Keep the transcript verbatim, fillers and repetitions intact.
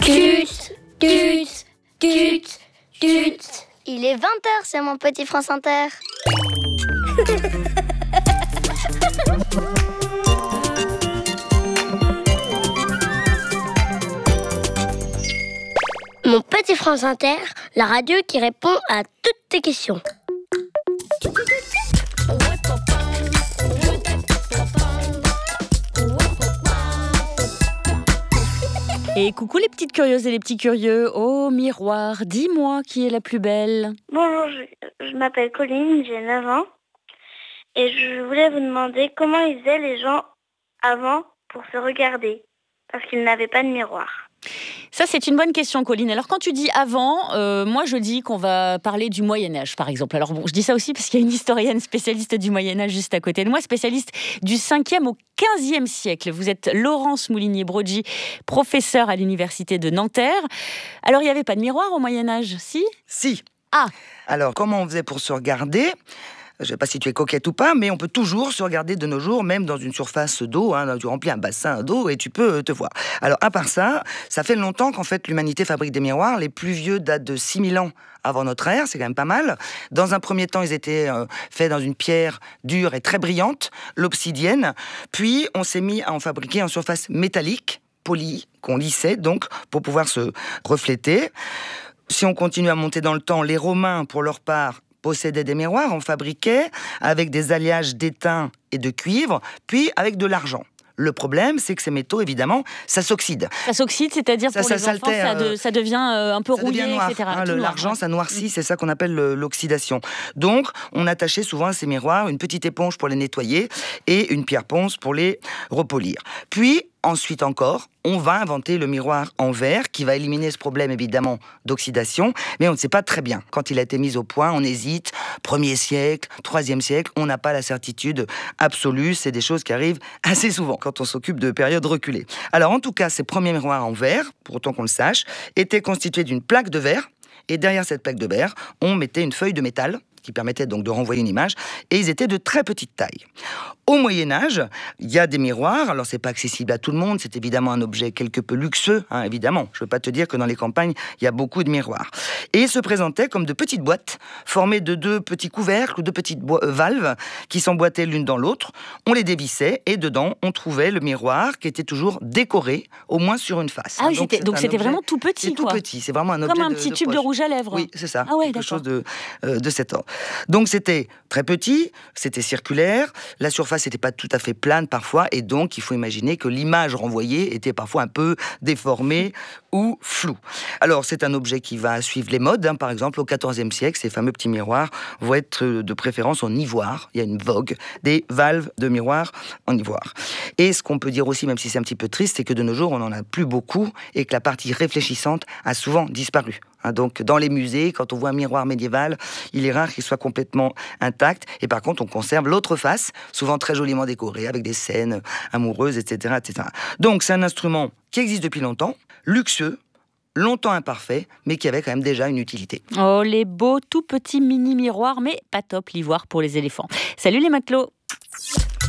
Tut, tut, tut, tut. Il est vingt heures sur mon petit France Inter. Mon petit France Inter, la radio qui répond à toutes tes questions. Et coucou les petites curieuses et les petits curieux. Oh miroir, dis-moi qui est la plus belle. Bonjour, je, je m'appelle Colline, j'ai neuf ans. Et je voulais vous demander comment ils faisaient les gens avant pour se regarder. Parce qu'ils n'avaient pas de miroir. Ça, c'est une bonne question, Colline. Alors, quand tu dis avant, euh, moi, je dis qu'on va parler du Moyen-Âge, par exemple. Alors, bon, je dis ça aussi parce qu'il y a une historienne spécialiste du Moyen-Âge juste à côté de moi, spécialiste du cinquième au quinzième siècle. Vous êtes Laurence Moulinier-Broggi, professeure à l'université de Nanterre. Alors, il n'y avait pas de miroir au Moyen-Âge, si ? Si. Ah. Alors, comment on faisait pour se regarder ? Je ne sais pas si tu es coquette ou pas, mais on peut toujours se regarder de nos jours, même dans une surface d'eau. Hein, tu remplis un bassin d'eau et tu peux te voir. Alors, à part ça, ça fait longtemps qu'en fait l'humanité fabrique des miroirs. Les plus vieux datent de six mille ans avant notre ère, c'est quand même pas mal. Dans un premier temps, ils étaient euh, faits dans une pierre dure et très brillante, l'obsidienne. Puis, on s'est mis à en fabriquer en surface métallique, polie, qu'on lissait donc pour pouvoir se refléter. Si on continue à monter dans le temps, les Romains, pour leur part, possédaient des miroirs, on fabriquait avec des alliages d'étain et de cuivre, puis avec de l'argent. Le problème, c'est que ces métaux, évidemment, ça s'oxyde. Ça s'oxyde, c'est-à-dire ça, pour ça, les ça enfants, altère, ça, de, ça devient euh, un peu ça rouillé, devient noir, et cetera. Hein, le, noir, l'argent, ouais. ça noircit, c'est ça qu'on appelle le, l'oxydation. Donc, on attachait souvent à ces miroirs une petite éponge pour les nettoyer et une pierre ponce pour les repolir. Puis, ensuite encore, on va inventer le miroir en verre qui va éliminer ce problème évidemment d'oxydation, mais on ne sait pas très bien. Quand il a été mis au point, on hésite. Premier siècle, troisième siècle, on n'a pas la certitude absolue. C'est des choses qui arrivent assez souvent quand on s'occupe de périodes reculées. Alors en tout cas, ces premiers miroirs en verre, pour autant qu'on le sache, étaient constitués d'une plaque de verre. Et derrière cette plaque de verre, on mettait une feuille de métal qui permettait donc de renvoyer une image, et ils étaient de très petite taille. Au Moyen-Âge, il y a des miroirs, alors c'est pas accessible à tout le monde, c'est évidemment un objet quelque peu luxueux, hein, évidemment. Je veux pas te dire que dans les campagnes, il y a beaucoup de miroirs. Et ils se présentaient comme de petites boîtes, formées de deux petits couvercles ou de petites bo- euh, valves, qui s'emboîtaient l'une dans l'autre. On les dévissait, et dedans, on trouvait le miroir, qui était toujours décoré, au moins sur une face. Ah oui, donc, c'était, c'est donc un c'était objet, vraiment tout petit, c'est quoi. tout petit, c'est vraiment un objet Comme un de, petit de tube de poche. rouge à lèvres. Oui, c'est ça, Ah ouais, quelque d'accord. chose de, euh, de cet ordre. Donc c'était très petit, c'était circulaire, la surface n'était pas tout à fait plane parfois, et donc il faut imaginer que l'image renvoyée était parfois un peu déformée ou floue. Alors c'est un objet qui va suivre les modes, hein. Par exemple au quatorzième siècle, ces fameux petits miroirs vont être de préférence en ivoire, il y a une vogue des valves de miroirs en ivoire. Et ce qu'on peut dire aussi, même si c'est un petit peu triste, c'est que de nos jours on n'en a plus beaucoup, et que la partie réfléchissante a souvent disparu. Donc, dans les musées, quand on voit un miroir médiéval, il est rare qu'il soit complètement intact. Et par contre, on conserve l'autre face, souvent très joliment décorée, avec des scènes amoureuses, et cetera, et cetera. Donc, c'est un instrument qui existe depuis longtemps, luxueux, longtemps imparfait, mais qui avait quand même déjà une utilité. Oh, les beaux tout petits mini miroirs, mais pas top l'ivoire pour les éléphants. Salut les matelots.